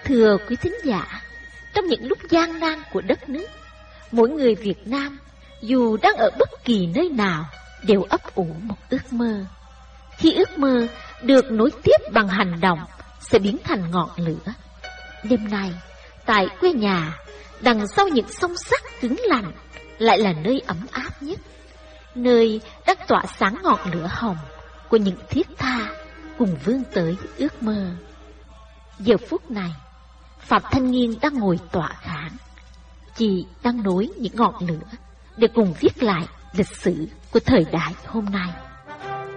Thưa quý thính giả, trong những lúc gian nan của đất nước, mỗi người Việt Nam dù đang ở bất kỳ nơi nào đều ấp ủ một ước mơ. Khi ước mơ được nối tiếp bằng hành động sẽ biến thành ngọn lửa. Đêm nay, tại quê nhà, đằng sau những song sắt cứng lạnh lại là nơi ấm áp nhất, nơi đang tỏa sáng ngọn lửa hồng của những thiết tha cùng vươn tới ước mơ. Giờ phút này, Phạm Thanh Nghiên đang ngồi tọa kháng. Chị đang nối những ngọn lửa để cùng viết lại lịch sử của thời đại hôm nay.